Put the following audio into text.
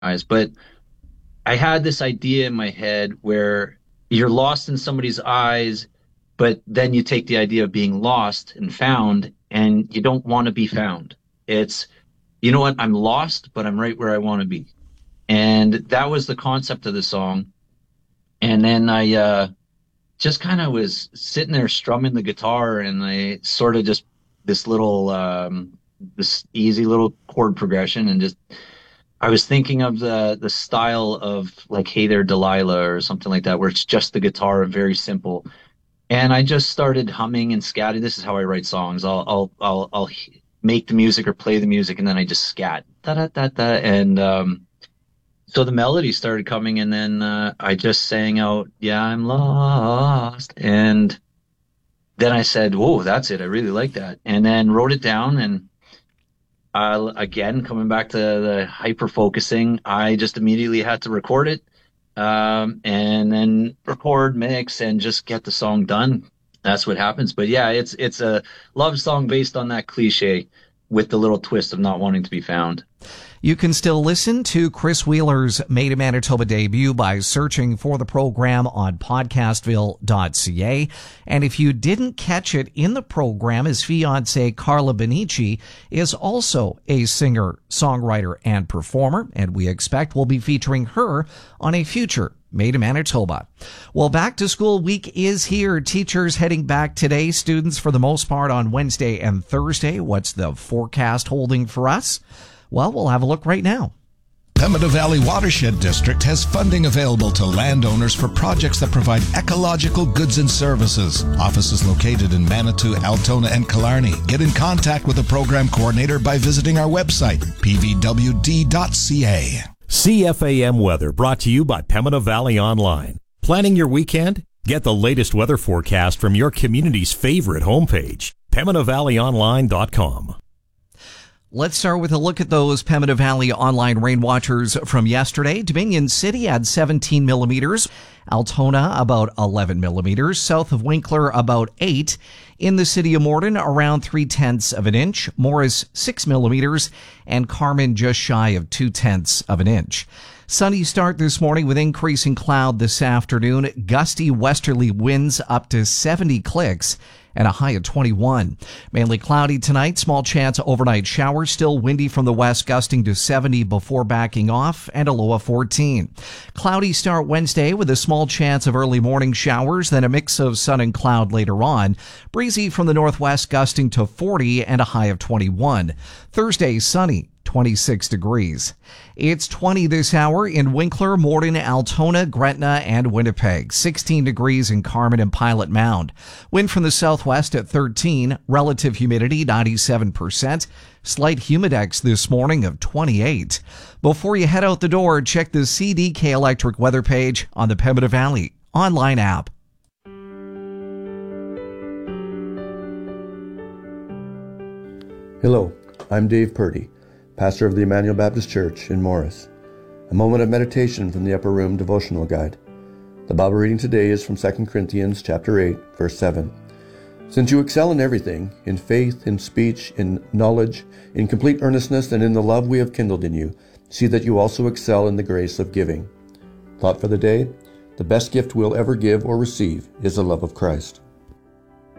eyes. But I had this idea in my head where you're lost in somebody's eyes, but then you take the idea of being lost and found, and you don't want to be found. It's, you know what, I'm lost, but I'm right where I want to be. And that was the concept of the song. And then I just kind of was sitting there strumming the guitar, and I sort of just this little this easy little chord progression, and just I was thinking of the style of like Hey There Delilah or something like that, where it's just the guitar, very simple. And I just started humming and scatting. This is how I write songs. I'll make the music or play the music, and then I just scat da da da da, and so the melody started coming, and then I just sang out, "Yeah, I'm lost," and then I said, "Whoa, that's it. I really like that," and then wrote it down, and again, coming back to the hyper focusing, I just immediately had to record it, and then record, mix, and just get the song done. That's what happens. But yeah, it's a love song based on that cliche with the little twist of not wanting to be found. You can still listen to Chris Wheeler's Made in Manitoba debut by searching for the program on podcastville.ca. And if you didn't catch it in the program, his fiancée Carla Benici is also a singer, songwriter, and performer, and we expect we'll be featuring her on a future Made in Manitoba. Well, back to school week is here. Teachers heading back today, students for the most part on Wednesday and Thursday. What's the forecast holding for us? Well, we'll have a look right now. Pembina Valley Watershed District has funding available to landowners for projects that provide ecological goods and services. Offices located in Manitou, Altona, and Killarney. Get in contact with the program coordinator by visiting our website, pvwd.ca. CFAM weather brought to you by Pembina Valley Online. Planning your weekend? Get the latest weather forecast from your community's favorite homepage, PembinaValleyOnline.com. Let's start with a look at those Pembina Valley Online rain watchers from yesterday. Dominion City had 17 millimeters. Altona about 11 millimeters. South of Winkler about 8. In the city of Morden around 3/10 of an inch. Morris 6 millimeters. And Carman just shy of 2/10 of an inch. Sunny start this morning with increasing cloud this afternoon. Gusty westerly winds up to 70 clicks and a high of 21. Mainly cloudy tonight. Small chance of overnight showers. Still windy from the west, gusting to 70 before backing off, and a low of 14. Cloudy start Wednesday with a small chance of early morning showers, then a mix of sun and cloud later on. Breezy from the northwest, gusting to 40 and a high of 21. Thursday, sunny. 26 degrees. It's 20 this hour in Winkler, Morden, Altona, Gretna, and Winnipeg. 16 degrees in Carman and Pilot Mound. Wind from the southwest at 13. Relative humidity 97%. Slight humidex this morning of 28. Before you head out the door, check the CDK Electric weather page on the Pembina Valley online app. Hello, I'm Dave Purdy, pastor of the Emmanuel Baptist Church in Morris. A moment of meditation from the Upper Room devotional guide. The Bible reading today is from 2 Corinthians chapter 8, verse 7. Since you excel in everything, in faith, in speech, in knowledge, in complete earnestness, and in the love we have kindled in you, see that you also excel in the grace of giving. Thought for the day: the best gift we'll ever give or receive is the love of Christ.